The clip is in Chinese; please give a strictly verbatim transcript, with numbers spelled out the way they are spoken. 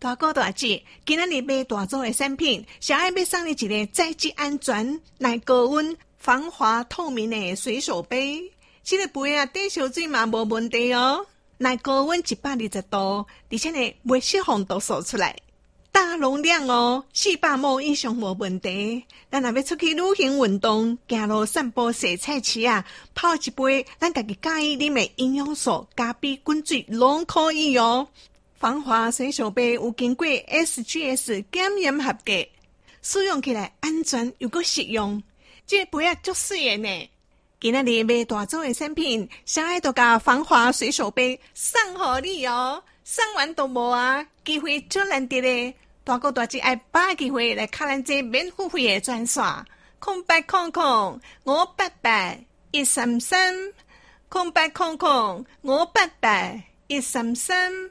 大哥大姐，今仔日买大宗的产品，小爱要送你一个在职安全、耐高温、防滑透明的随手杯。这个杯啊，底烧水嘛无问题哦，耐高温一百二十度，而且呢，袂释放毒素出来。大容量哦，四百毫升以上无问题。咱若要出去旅行运动、行路散步、洗菜市啊，泡一杯咱家己介意啉的营养素、咖啡、滚水拢可以哦。防滑随手杯有经过 S G S 检验合格，使用起来安全又够实用。这个杯啊，足水的呢。今仔日买大宗的产品，小爱都甲防滑随手杯送予你哦。送完都无啊，机会足难得的。大哥大姐爱把握机会来卡咱这免付费的专线，空八空空五八八一三三，空八空空五八八一三三。